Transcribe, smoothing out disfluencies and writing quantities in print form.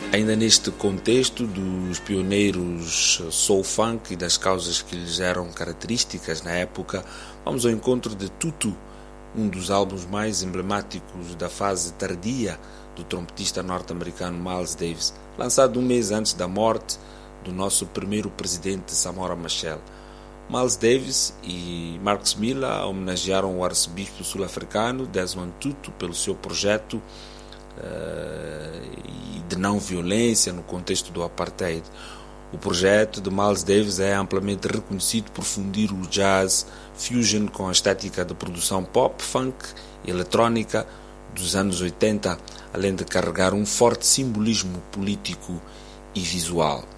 Ainda neste contexto dos pioneiros soul funk e das causas que lhes eram características na época, vamos ao encontro de Tutu, um dos álbuns mais emblemáticos da fase tardia do trompetista norte-americano Miles Davis, lançado um mês antes da morte do nosso primeiro presidente Samora Machel. Miles Davis e Marcus Miller homenagearam o arcebispo sul-africano Desmond Tutu pelo seu projeto de não violência no contexto do apartheid. O projeto de Miles Davis é amplamente reconhecido por fundir o jazz fusion com a estética de produção pop, funk e eletrónica dos anos 80, além de carregar um forte simbolismo político e visual.